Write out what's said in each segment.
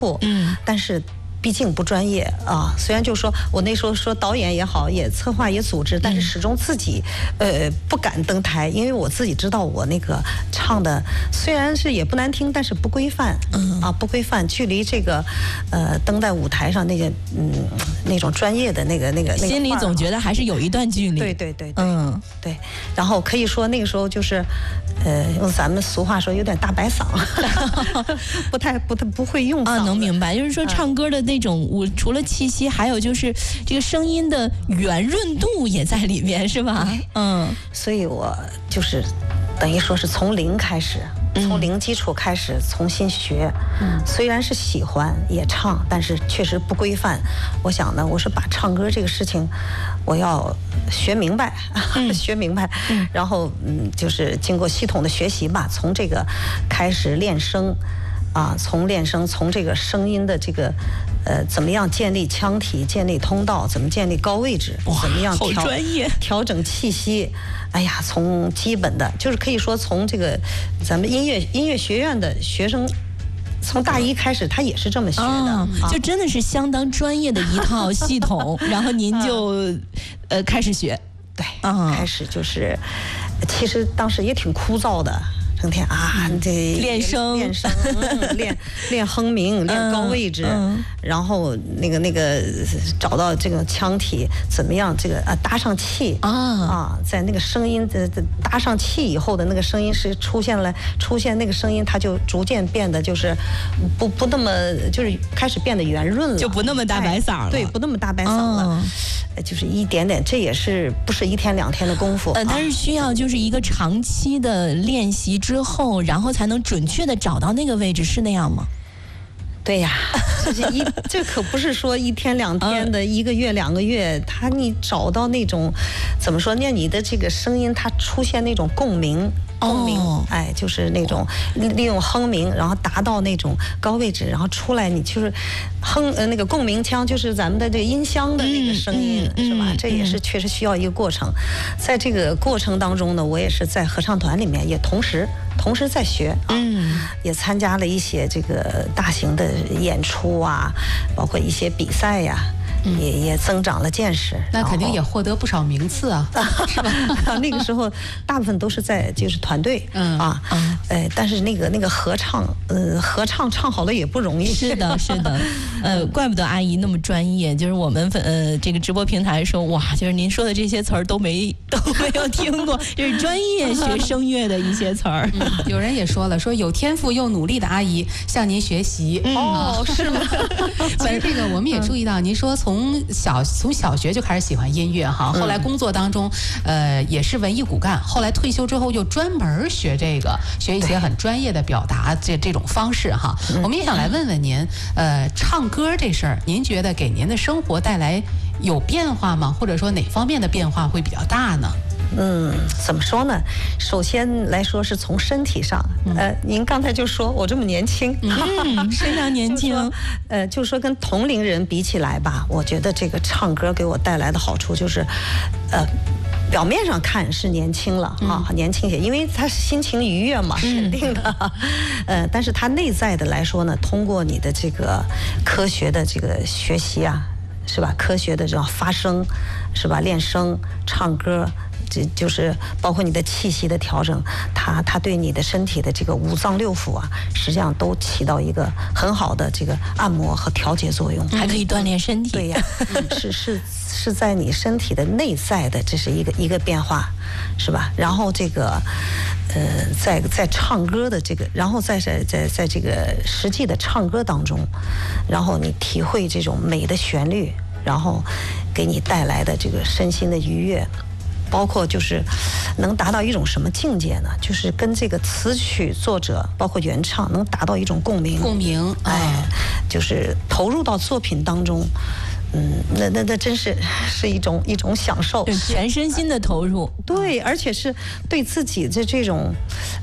但是毕竟不专业啊。虽然就说我那时候说导演也好，也策划也组织，但是始终自己不敢登台，因为我自己知道我那个唱的虽然是也不难听，但是不规范，不规范，距离这个登在舞台上那种专业的那个心里总觉得还是有一段距离。 对，对。然后可以说那个时候就是用咱们俗话说有点大白嗓，不会用嗓子。 能明白，就是说唱歌的那种除了气息，还有就是这个声音的圆润度也在里面，是吧？ 所以我就是等于说是从零开始，从零基础开始重新学。虽然是喜欢也唱，但是确实不规范。我想呢，我是把唱歌这个事情我要学明白，学明白。然后就是经过系统的学习吧，从这个开始练声从练声，从这个声音的这个怎么样建立腔体，建立通道，怎么建立高位置，怎么样调整气息。哎呀，从基本的，就是可以说从这个咱们音乐学院的学生，从大一开始他也是这么学的， 就真的是相当专业的一套系统。然后您就开始学， 对，开始就是其实当时也挺枯燥的。成天这练声， 练哼鸣，练高位置，然后那个找到这个腔体怎么样，这个搭上气在那个声音搭上气以后的那个声音是出现那个声音，它就逐渐变得就是不那么就是开始变得圆润了， 就不那么大白嗓了。 对，不那么大白嗓了。就是一点点，这也是不是一天两天的功夫？ 但是需要就是一个长期的练习之后，然后才能准确的找到那个位置，是那样吗？ 对呀，这可不是说一天两天的，一个月两个月，你找到那种怎么说？你的这个声音它出现那种共鸣，就是那种利用哼鸣，然后达到那种高位置，然后出来你就是那个共鸣腔，就是咱们的这个音箱的那个声音，是吧？这也是确实需要一个过程。在这个过程当中呢，我也是在合唱团里面也同时在学也参加了一些这个大型的演出包括一些比赛呀。也增长了见识， 那肯定也获得不少名次是吧？ 那个时候大部分都是在就是团队但是那个合唱唱好了也不容易。 是的，怪不得阿姨那么专业。就是我们这个直播平台说，哇，就是您说的这些词儿都没有听过，就是专业学声乐的一些词儿。 有人也说了，说有天赋又努力的阿姨向您学习。 是吗？ 其实这个我们也注意到，您说从小学就开始喜欢音乐后来工作当中也是文艺骨干，后来退休之后又专门学一些很专业的表达这种方式我们也想来问问您，唱歌这事儿，您觉得给您的生活带来有变化吗？或者说哪方面的变化会比较大呢？ 怎么说呢？首先来说是从身体上，您刚才就说我这么年轻， 非常年轻， 就是说跟同龄人比起来吧，我觉得这个唱歌给我带来的好处就是，表面上看是年轻了年轻些，因为他心情愉悦嘛，是肯定的。但是他内在的来说呢，通过你的这个科学的这个学习是吧？科学的这种发声，是吧？练声、唱歌。这就是包括你的气息的调整，它对你的身体的这个五脏六腑实际上都起到一个很好的这个按摩和调节作用， 还可以锻炼身体。 对呀，是在你身体的内在的，这是一个变化，是吧？然后这个在唱歌的这个，然后在这个实际的唱歌当中，然后你体会这种美的旋律，然后给你带来的这个身心的愉悦。包括就是能达到一种什么境界呢？就是跟这个词曲作者包括原唱能达到一种共鸣，就是投入到作品当中。那真是一种享受， 全身心的投入。 对，而且是对自己的这种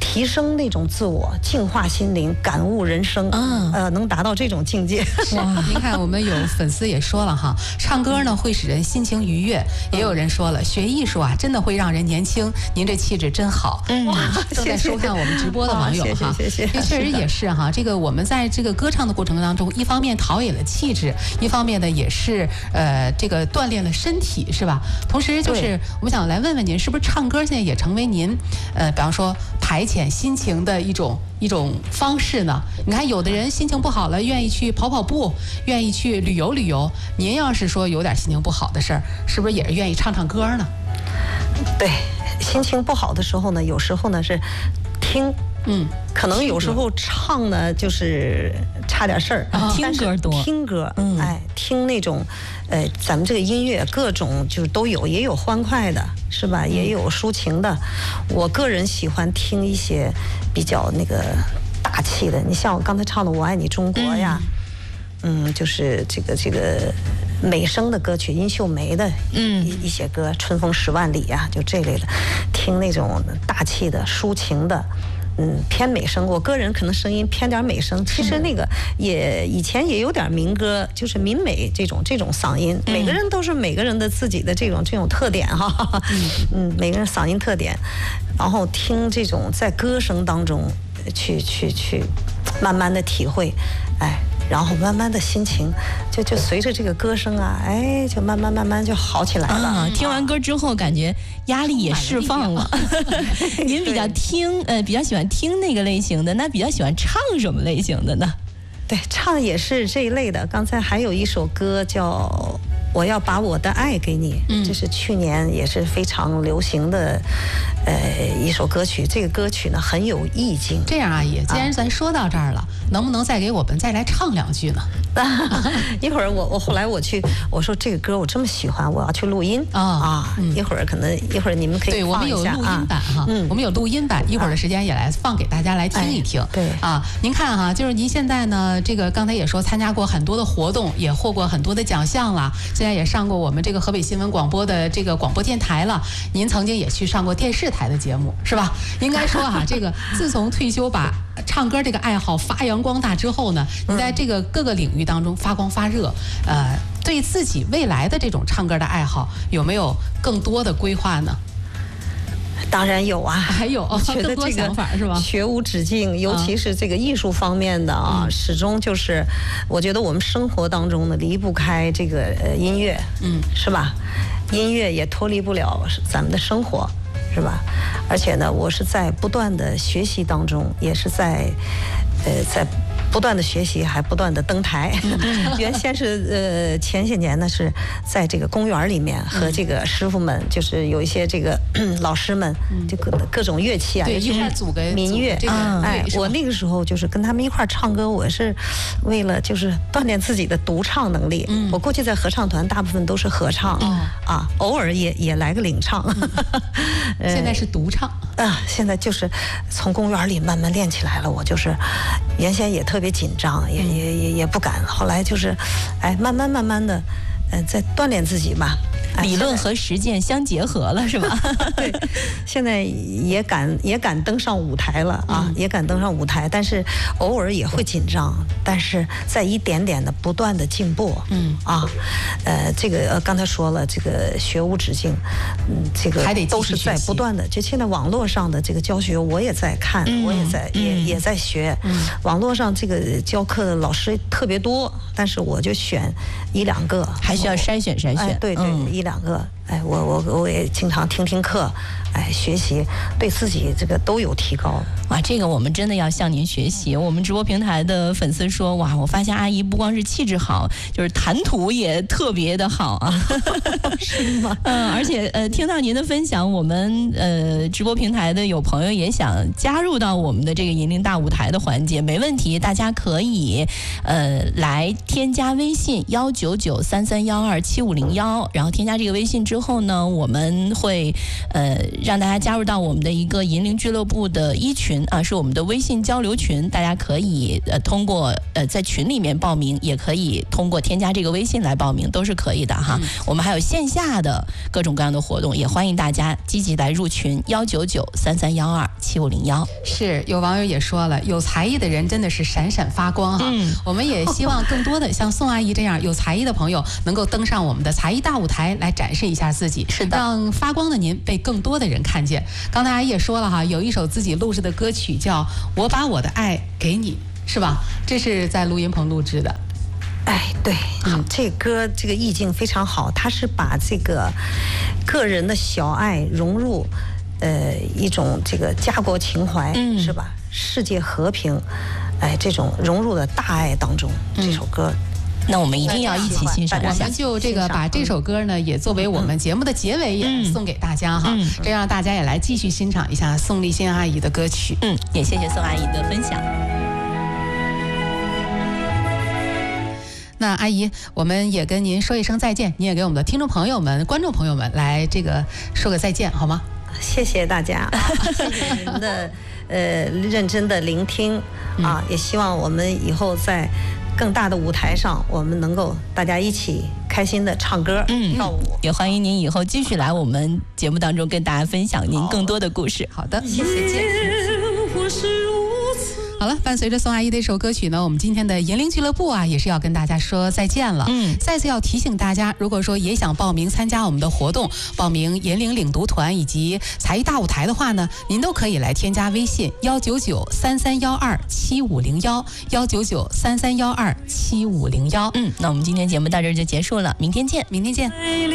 提升那种自我，净化心灵，感悟人生，能达到这种境界。 哇，您看，我们有粉丝也说了哈，唱歌呢会使人心情愉悦，也有人说了，学艺术啊真的会让人年轻。您这气质真好。正在收看我们直播的网友哈， 谢谢。 这确实也是哈，这个我们在这个歌唱的过程当中，一方面陶冶了气质，一方面呢也是这个锻炼了身体，是吧？同时就是我们想来问问您，是不是唱歌现在也成为您比方说排遣心情的一种方式呢？你看，有的人心情不好了，愿意去跑跑步，愿意去旅游旅游。您要是说有点心情不好的事儿，是不是也是愿意唱唱歌呢？ 对，心情不好的时候呢，有时候呢是听。可能有时候唱呢就是差点事儿， 听歌多， 听歌，听那种，咱们这个音乐各种就是都有，也有欢快的，是吧？也有抒情的。我个人喜欢听一些比较那个大气的，你像我刚才唱的《我爱你中国》呀，就是这个美声的歌曲，殷秀梅的一些歌，《春风10万里》呀，就这类的，听那种大气的抒情的。偏美声，我个人可能声音偏点美声。其实那个以前也有点民歌，就是民美这种嗓音。每个人都是每个人的自己的这种特点哈。每个人嗓音特点，然后听这种在歌声当中去慢慢的体会，然后慢慢的心情就随着这个歌声啊，就慢慢就好起来了。 听完歌之后，感觉压力也释放了。您比较喜欢听那个类型的，那比较喜欢唱什么类型的呢？ 对，唱也是这一类的。刚才还有一首歌叫《我要把我的爱给你》，这是去年也是非常流行的一首歌曲。这个歌曲呢很有意境。 这样，阿姨，既然咱说到这儿了，能不能再给我们再来唱2句呢？ 一会儿后来我说这个歌我这么喜欢，我要去录音一会儿你们可以放一下。 对，我们有录音版哈，我们有录音版，一会儿的时间也来放给大家来听一听。 对啊，您看哈，就是您现在呢，这个刚才也说参加过很多的活动，也获过很多的奖项了，现在也上过我们这个河北新闻广播的这个广播电台了。您曾经也去上过电视台的节目，是吧？应该说哈，这个自从退休把唱歌这个爱好发扬光大之后呢，你在这个各个领域当中发光发热，对自己未来的这种唱歌的爱好有没有更多的规划呢？ 当然有啊， 还有更多想法是吧？ 学无止境，尤其是这个艺术方面的始终就是，我觉得我们生活当中呢离不开这个音乐，是吧？音乐也脱离不了咱们的生活，是吧？而且呢，我是在不断的学习当中，也是在不断的学习，还不断的登台。原先是前些年呢是在这个公园里面和这个师傅们，就是有一些这个老师们，就各种乐器啊， 对，一块组个民乐。我那个时候就是跟他们一块唱歌，我是为了就是锻炼自己的独唱能力。我过去在合唱团大部分都是合唱偶尔也来个领唱。 现在是独唱现在就是从公园里慢慢练起来了。我就是原先也特别紧张，也不敢，后来就是慢慢的在锻炼自己吧。 理论和实践相结合了，是吧？ 对，现在也敢登上舞台了也敢登上舞台，但是偶尔也会紧张，但是在一点点的不断的进步。这个刚才说了，这个学无止境，这个都是在不断的。就现在网络上的这个教学，我也在看，我也在学。网络上这个教课的老师特别多，但是我就选1-2个， 还需要筛选。 对1-2个，我也经常听课，学习，对自己这个都有提高。 哇，这个我们真的要向您学习。我们直播平台的粉丝说，哇，我发现阿姨不光是气质好，就是谈吐也特别的好啊。 是吗？ 而且听到您的分享，我们直播平台的有朋友也想加入到我们的这个银铃大舞台的环节，没问题，大家可以来添加微信1993310 33127501，然后添加这个微信之后呢，我们会让大家加入到我们的一个银铃俱乐部的1群啊，是我们的微信交流群，大家可以通过在群里面报名，也可以通过添加这个微信来报名，都是可以的哈。我们还有线下的各种各样的活动，也欢迎大家积极来入群19933127501。 是，有网友也说了，有才艺的人真的是闪闪发光哈。我们也希望更多的像宋阿姨这样有才艺的朋友能够登上我们的才艺大舞台来展示一下自己， 是的， 让发光的您被更多的人看见。刚才阿姨也说了哈，有一首自己录制的歌曲叫《我把我的爱给你》，是吧？这是在录音棚录制的。 哎，对，这歌这个意境非常好，它是把这个个人的小爱融入一种这个家国情怀，是吧？世界和平，这种融入的大爱当中，这首歌。 那我们一定要一起欣赏一下。 我们就这个把这首歌呢，也作为我们节目的结尾，也送给大家哈，这样大家也来继续欣赏一下宋立新阿姨的歌曲。 也谢谢宋阿姨的分享。 那阿姨，我们也跟您说一声再见，您也给我们的听众朋友们、观众朋友们来这个说个再见，好吗？ 谢谢大家，谢谢你们的认真的聆听啊，也希望我们以后在更大的舞台上，我们能够大家一起开心的唱歌、跳舞。 也欢迎您以后继续来我们节目当中跟大家分享您更多的故事。 好的， 谢谢。 好了，伴随着宋阿姨的一首歌曲呢，我们今天的银铃俱乐部啊，也是要跟大家说再见了。再次要提醒大家，如果说也想报名参加我们的活动，报名银铃领读团以及才艺大舞台的话呢，您都可以来添加微信19933127501，19933127501。 那我们今天节目到这儿就结束了，明天见。